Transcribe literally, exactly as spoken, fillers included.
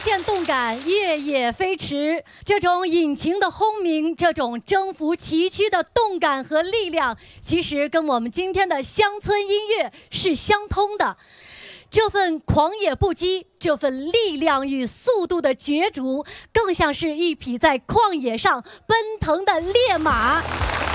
线动感，夜夜飞驰。这种引擎的轰鸣，这种征服崎岖的动感和力量，其实跟我们今天的乡村音乐是相通的。这份狂野不羁，这份力量与速度的角逐，更像是一匹在旷野上奔腾的烈马。